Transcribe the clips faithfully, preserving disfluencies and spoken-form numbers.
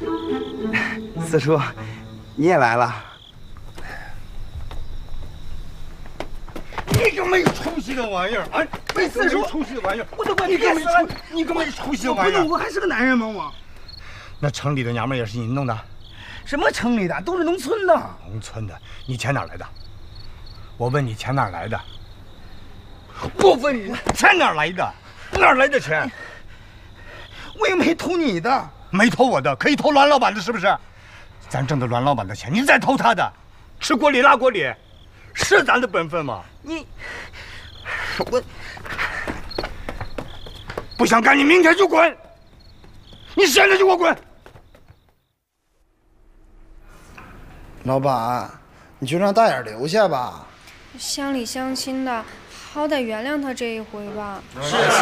四叔，你也来了。 你个没出息的玩意儿！哎，没四叔，出息的玩意儿！ 我都快你憋死了！ 你个没出息的玩意儿！ 我还是个男人吗？我。 那城里的娘们也是你弄的？ 什么城里的？都是农村的。 农村的，你钱哪来的？我问你钱哪来的？我问你钱哪来的？哪来的钱？ 我又没偷你的。 没偷我的，可以偷栾老板的，是不是？咱挣的栾老板的钱，你再偷他的，吃锅里拉锅里，是咱的本分吗？ 你，我不想干，你明天就滚！你现在就给我滚！ 老板，你就让大眼留下吧。 乡里乡亲的，好歹原谅他这一回吧。 是是。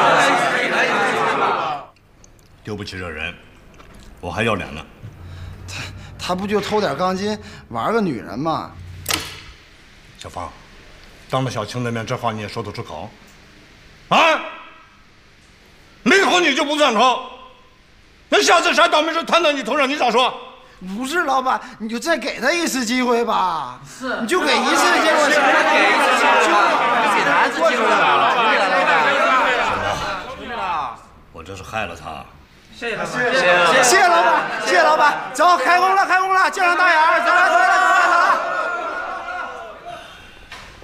丢不起这人，我还要脸呢。 他他不就偷点钢筋，玩个女人吗？ 小芳，当着小青的面，这话你也说得出口？啊？没偷你就不算偷，那下次啥倒霉事摊到你头上，你咋说？ 不是老板，你就再给他一次机会吧。是，你就给一次机会，行了，给一次机会， 给他一次机会了，求你了，老板， 求你了， 我这是害了他。 谢谢老板， 谢谢谢谢老板，谢谢老板，走，开工了，开工了，叫上大眼儿，走了，走了，走了，走了。